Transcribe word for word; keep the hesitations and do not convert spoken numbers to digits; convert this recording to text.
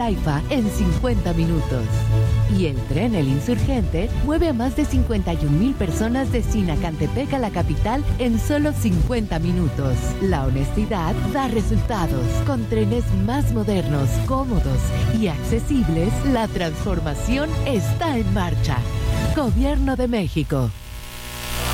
Taifa en cincuenta minutos. Y el tren El Insurgente mueve a más de cincuenta y un mil personas de Sinacantepec a la capital en solo cincuenta minutos. La honestidad da resultados. Con trenes más modernos, cómodos y accesibles, la transformación está en marcha. Gobierno de México.